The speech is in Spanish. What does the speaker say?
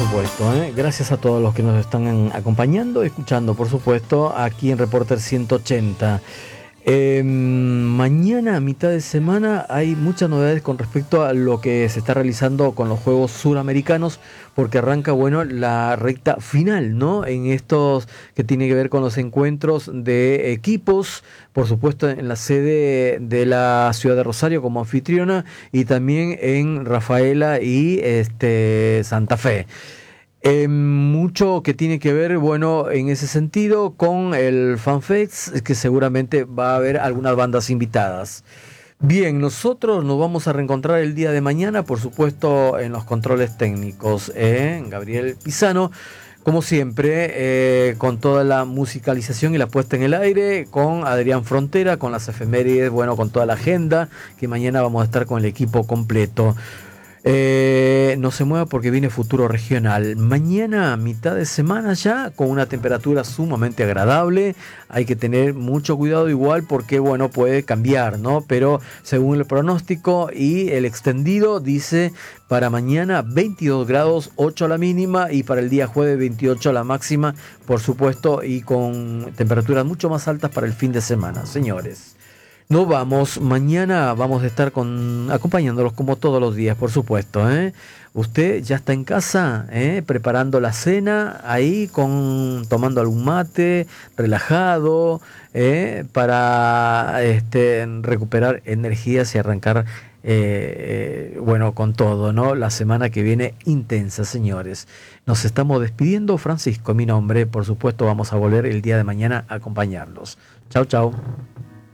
supuesto, ¿eh? Gracias a todos los que nos están acompañando, escuchando, por supuesto, aquí en Reporter 180. Mañana, a mitad de semana, hay muchas novedades con respecto a lo que se está realizando con los Juegos Suramericanos, porque arranca, bueno, la recta final, ¿no? En estos que tiene que ver con los encuentros de equipos, por supuesto, en la sede de la ciudad de Rosario como anfitriona y también en Rafaela y Santa Fe. Mucho que tiene que ver, bueno, en ese sentido, con el FanFest, que seguramente va a haber algunas bandas invitadas. Bien, nosotros nos vamos a reencontrar el día de mañana, por supuesto, en los controles técnicos, Gabriel Pisano, como siempre, con toda la musicalización y la puesta en el aire, con Adrián Frontera, con las efemérides, bueno, con toda la agenda, que mañana vamos a estar con el equipo completo. No se mueva porque viene Futuro Regional. Mañana, mitad de semana ya, con una temperatura sumamente agradable. Hay que tener mucho cuidado igual porque, bueno, puede cambiar, ¿no? Pero según el pronóstico y el extendido, dice para mañana 22 grados, 8 a la mínima, y para el día jueves 28 a la máxima, por supuesto, y con temperaturas mucho más altas para el fin de semana, señores. Nos vamos, mañana vamos a estar acompañándolos como todos los días, por supuesto, ¿eh? Usted ya está en casa, preparando la cena, ahí tomando algún mate, relajado, para recuperar energías y arrancar, bueno, con todo, ¿no? La semana que viene intensa, señores. Nos estamos despidiendo, Francisco, mi nombre, por supuesto, vamos a volver el día de mañana a acompañarlos. Chau, chau.